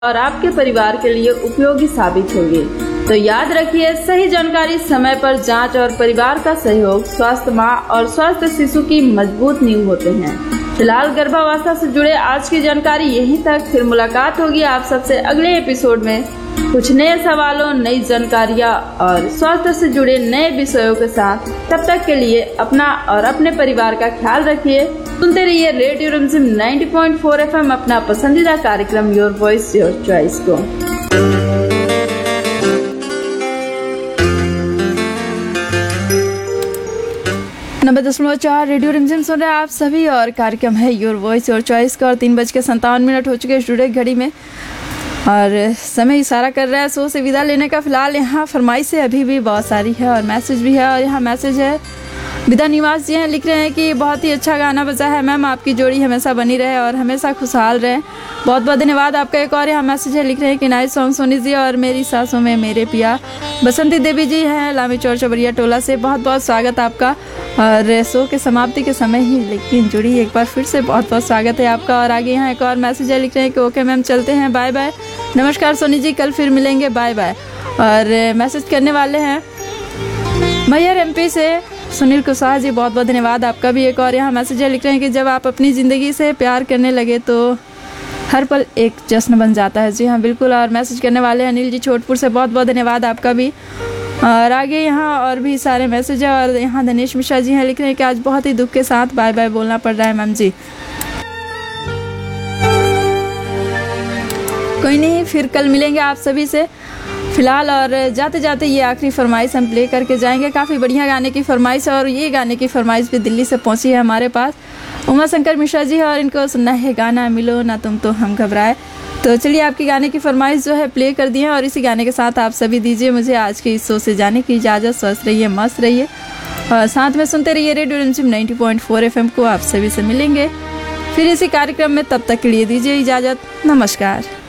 और आपके परिवार के लिए उपयोगी साबित होगी। तो याद रखिए, सही जानकारी, समय पर जांच और परिवार का सहयोग स्वस्थ माँ और स्वस्थ शिशु की मजबूत नींव होते हैं। फिलहाल गर्भावस्था से जुड़े आज की जानकारी यहीं तक। फिर मुलाकात होगी आप सबसे अगले एपिसोड में कुछ नए सवालों, नई जानकारियाँ और स्वास्थ्य से जुड़े नए विषयों के साथ। तब तक के लिए अपना और अपने परिवार का ख्याल रखिए। सुनते रहिए रेडियो रिमझिम 90.4 FM, अपना पसंदीदा कार्यक्रम योर वॉइस योर चॉइस को। 90.4 रेडियो रिमझिम सुन रहे हैं आप सभी और कार्यक्रम है योर वॉइस योर चॉइस का। और 3:57 हो चुके स्टूडियो घड़ी में और समय इशारा कर रहा है शो से विदा लेने का। फिलहाल यहाँ फरमाइशें अभी भी बहुत सारी है और मैसेज भी है। और यहाँ मैसेज है, विदा निवास जी हैं, लिख रहे हैं कि बहुत ही अच्छा गाना बजा है मैम, आपकी जोड़ी हमेशा बनी रहे और हमेशा खुशहाल रहे। बहुत बहुत धन्यवाद आपका। एक और यहाँ मैसेज है, लिख रहे हैं कि नाइस सॉन्ग सोनी जी और मेरी सासों में मेरे पिया। बसंती देवी जी हैं लामी चौर चबरिया टोला से, बहुत बहुत स्वागत आपका। और शो के समाप्ति के समय ही लेकिन जुड़ी, एक बार फिर से बहुत बहुत स्वागत है आपका। और आगे यहाँ एक और मैसेज है, लिख रहे हैं कि ओके मैम चलते हैं, बाय बाय, नमस्कार सोनी जी, कल फिर मिलेंगे, बाय बाय। और मैसेज करने वाले हैं मैयर MP से सुनील कुशवाहा जी, बहुत बहुत धन्यवाद आपका भी। एक और यहाँ मैसेज है, लिख रहे हैं कि जब आप अपनी ज़िंदगी से प्यार करने लगे तो हर पल एक जश्न बन जाता है। जी हाँ बिल्कुल। और मैसेज करने वाले हैं अनिल जी छोटपुर से, बहुत बहुत धन्यवाद आपका भी। और आगे यहाँ और भी सारे मैसेज है। और यहाँ दिनेश मिश्रा जी हैं, लिख रहे हैं कि आज बहुत ही दुख के साथ बाय बाय बोलना पड़ रहा है मैम जी। कोई नहीं, फिर कल मिलेंगे आप सभी से। फिलहाल और जाते जाते ये आखिरी फरमाइश हम प्ले करके जाएंगे। काफ़ी बढ़िया गाने की फरमाइश और ये गाने की फरमाइश भी दिल्ली से पहुंची है हमारे पास। उमा शंकर मिश्रा जी है और इनको सुनना है गाना मिलो ना तुम तो हम घबराए। तो चलिए आपकी गाने की फरमाइश जो है प्ले कर दी है और इसी गाने के साथ आप सभी दीजिए मुझे आज के इस शो से जाने की इजाज़त। स्वस्थ रहिए, मस्त रहिए और साथ में सुनते रहिए रेडियो रिमझिम 90.4 FM को। आप सभी से मिलेंगे फिर इसी कार्यक्रम में, तब तक के लिए दीजिए इजाज़त, नमस्कार।